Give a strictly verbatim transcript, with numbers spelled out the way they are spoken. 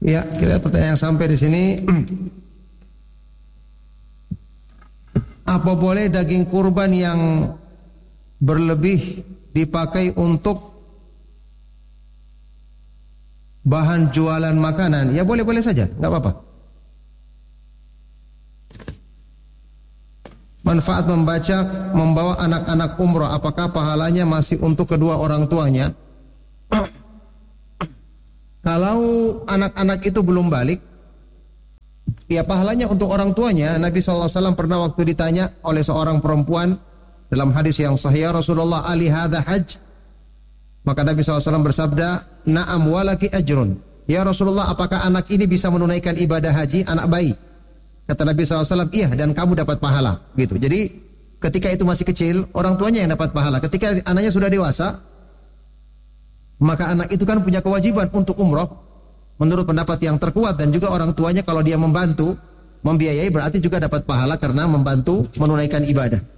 Ya, kita pertanyaan sampai di sini. Apa boleh daging kurban yang berlebih dipakai untuk bahan jualan makanan? Ya boleh-boleh saja, nggak apa-apa. Manfaat membaca membawa anak-anak umroh, apakah pahalanya masih untuk kedua orang tuanya? Kalau anak-anak itu belum balik, ya pahalanya untuk orang tuanya. Nabi shallallahu alaihi wasallam pernah waktu ditanya oleh seorang perempuan dalam hadis yang sahih, Rasulullah ali hadha hajj, maka Nabi shallallahu alaihi wasallam bersabda, na'am walaki ajrun. Ya Rasulullah, apakah anak ini bisa menunaikan ibadah haji, anak bayi? Kata Nabi shallallahu alaihi wasallam, iya, dan kamu dapat pahala. Gitu. Jadi ketika itu masih kecil, orang tuanya yang dapat pahala. Ketika anaknya sudah dewasa, maka anak itu kan punya kewajiban untuk umroh menurut pendapat yang terkuat, dan juga orang tuanya kalau dia membantu membiayai berarti juga dapat pahala karena membantu menunaikan ibadah.